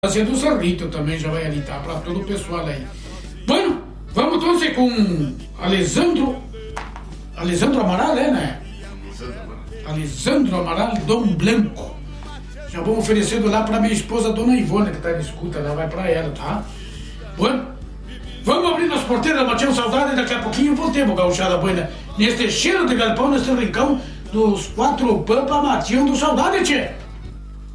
Do Cerrito também já vai ali, tá? Para todo o pessoal aí. Bueno, vamos então com Alessandro Amaral, né? Alessandro Amaral, Dom Blanco. Já vamos oferecendo lá para minha esposa, Dona Ivone, que tá na escuta, lá vai para ela, tá? Bueno, vamos abrir as porteiras, Matião Saudade, daqui a pouquinho voltemos, gauchada buena. Neste cheiro de galpão, neste rincão dos quatro pampa, Matião do Saudade, tchê.